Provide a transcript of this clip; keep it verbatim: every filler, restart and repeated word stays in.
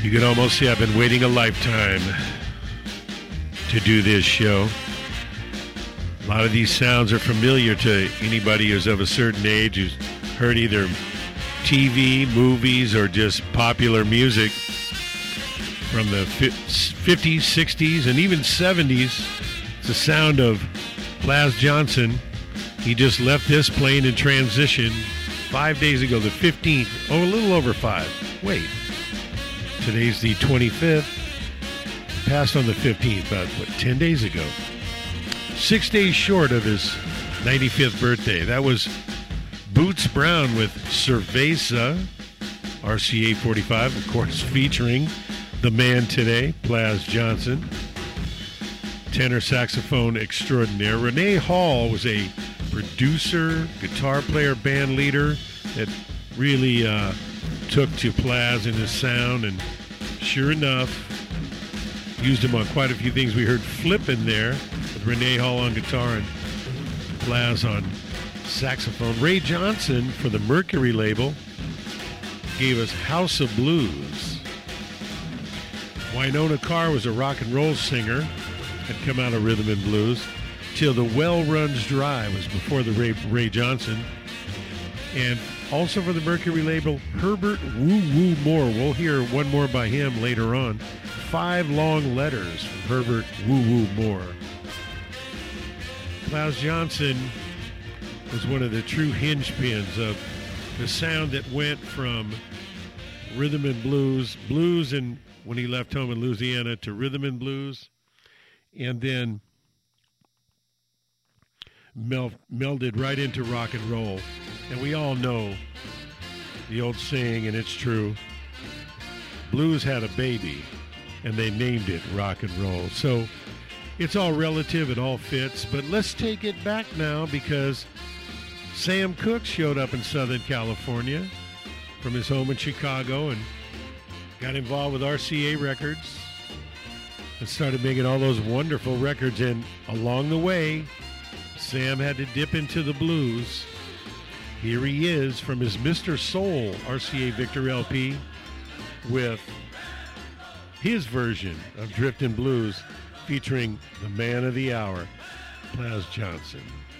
You could almost say I've been waiting a lifetime to do this show. A lot of these sounds are familiar to anybody who's of a certain age, who's heard either T V, movies, or just popular music from the fifties, sixties, and even seventies. It's the sound of Plas Johnson. He just left this plane in transition five days ago, the fifteenth. Oh, a little over five. Wait. Today's the twenty-fifth. Passed on the fifteenth, about, what, ten days ago. Six days short of his ninety-fifth birthday. That was Boots Brown with Cerveza, R C A forty-five, of course, featuring the man today, Plas Johnson. Tenor saxophone extraordinaire. Renee Hall was a producer, guitar player, band leader that really uh, took to Plas and his sound, and sure enough, used him on quite a few things. We heard Flip in there with Renee Hall on guitar and Plas on saxophone. Ray Johnson for the Mercury label gave us House of Blues. Wynonna Carr was a rock and roll singer, had come out of rhythm and blues. Till the Well Runs Dry was before the Ray, Ray Johnson. And also for the Mercury label, Herbert Woo Woo Moore. We'll hear one more by him later on. Five Long Letters from Herbert Woo Woo Moore. Plas Johnson was one of the true hinge pins of the sound that went from rhythm and blues, blues and when he left home in Louisiana, to rhythm and blues, and then mel- melded right into rock and roll. And we all know the old saying, and it's true, blues had a baby, and they named it rock and roll. So it's all relative, it all fits, but let's take it back now, because Sam Cooke showed up in Southern California from his home in Chicago and got involved with R C A Records and started making all those wonderful records. And along the way, Sam had to dip into the blues. Here he is from his Mister Soul R C A Victor L P with his version of Driftin' Blues featuring the man of the hour, Plas Johnson.